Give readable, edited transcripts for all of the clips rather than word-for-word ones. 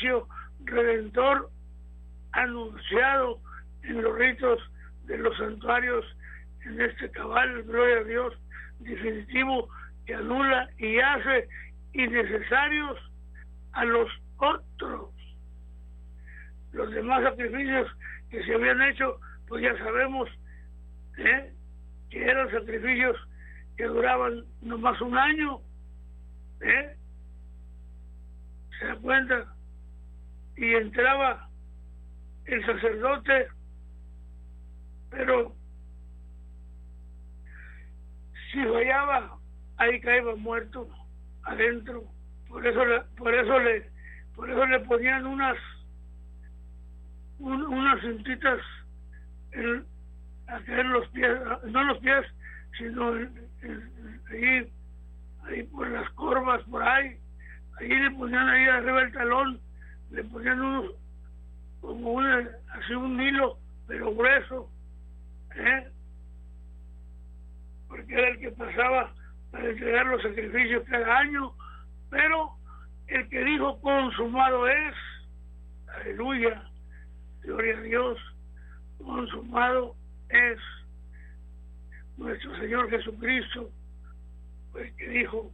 sacrificio redentor anunciado en los ritos de los santuarios, en este cabal, gloria a Dios, definitivo, que anula y hace innecesarios a los otros. Los demás sacrificios que se habían hecho, pues ya sabemos que eran sacrificios que duraban nomás un año, se da cuenta, y entraba el sacerdote, pero si fallaba, ahí caía muerto adentro. Por eso le ponían unas cintitas en los pies, no en los pies, sino ahí por las corvas, por ahí le ponían ahí arriba el talón, le ponían así un hilo, pero grueso, porque era el que pasaba para entregar los sacrificios cada año. Pero el que dijo consumado es, aleluya, gloria a Dios, consumado es nuestro Señor Jesucristo, fue el que dijo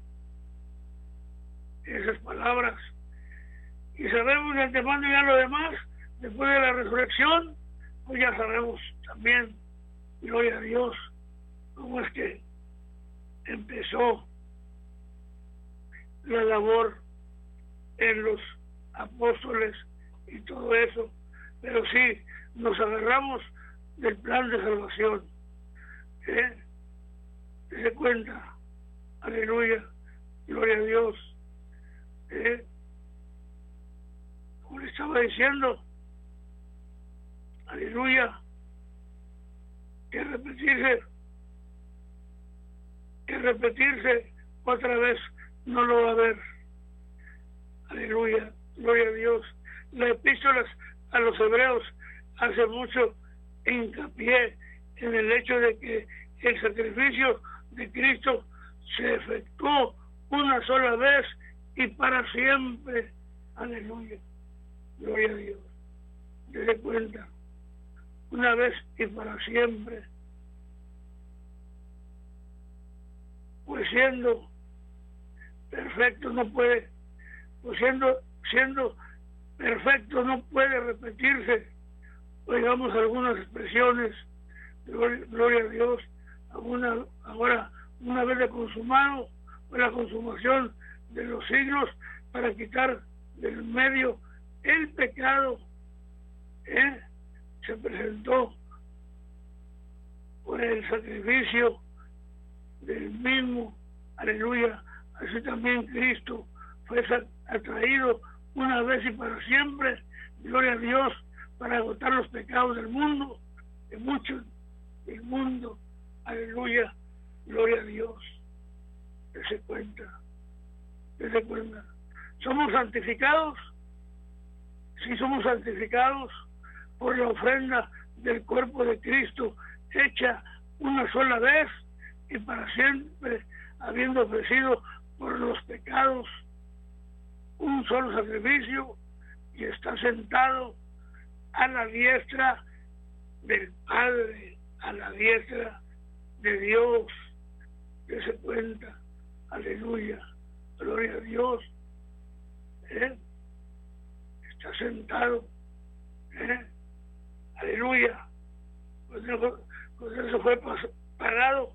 esas palabras. Y sabemos de antemano ya lo demás, después de la resurrección, pues ya sabemos también, gloria a Dios, cómo es que empezó la labor en los apóstoles y todo eso. Pero sí, nos agarramos del plan de salvación, se cuenta, aleluya, gloria a Dios, como le estaba diciendo, aleluya, que repetirse otra vez no lo va a haber. Aleluya, gloria a Dios. Las epístolas a los hebreos hace mucho hincapié en el hecho de que el sacrificio de Cristo se efectuó una sola vez y para siempre. Aleluya, gloria a Dios. Dese cuenta, una vez y para siempre. Pues siendo perfecto no puede, pues siendo perfecto no puede repetirse. Oigamos algunas expresiones, gloria a Dios, ahora una vez de consumado, fue la consumación de los siglos para quitar del medio el pecado, se presentó por el sacrificio del mismo, aleluya. Así también Cristo fue atraído una vez y para siempre, gloria a Dios, para agotar los pecados del mundo, de muchos del mundo, aleluya, gloria a Dios. Dese cuenta. ¿Somos santificados? Sí, somos santificados por la ofrenda del cuerpo de Cristo, hecha una sola vez y para siempre, habiendo ofrecido por los pecados un solo sacrificio, y está sentado a la diestra del Padre, a la diestra de Dios. Dese cuenta, aleluya, gloria a Dios, está sentado, aleluya, pues eso fue pagado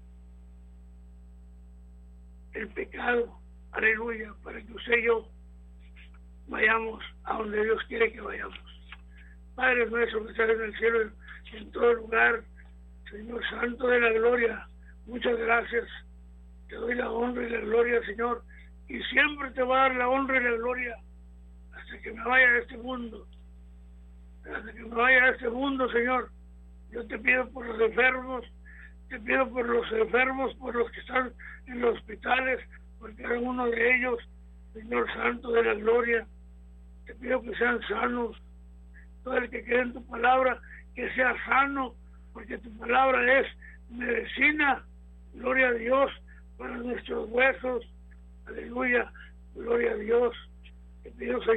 el pecado, aleluya, para que usted y yo vayamos a donde Dios quiere que vayamos. Padre nuestro que estás en el cielo y en todo lugar, Señor Santo de la gloria, muchas gracias, te doy la honra y la gloria, Señor, y siempre te va a dar la honra y la gloria hasta que me vaya de este mundo, Señor. Yo te pido por los enfermos, por los que están en los hospitales, por cada uno de ellos, Señor Santo de la gloria, te pido que sean sanos. Todo el que cree en tu palabra, que sea sano, porque tu palabra es medicina, gloria a Dios, para nuestros huesos, aleluya, gloria a Dios. Te pido, Señor,